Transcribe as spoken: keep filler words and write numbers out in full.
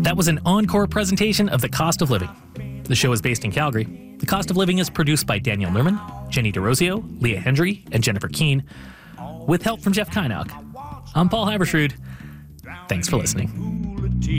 That was an encore presentation of The Cost of Living. The show is based in Calgary. The Cost of Living is produced by Daniel Lerman, Jenny DeRosio, Leah Hendry, and Jennifer Keane, with help from Jeff Kynock. I'm Paul Habersrud. Thanks for listening.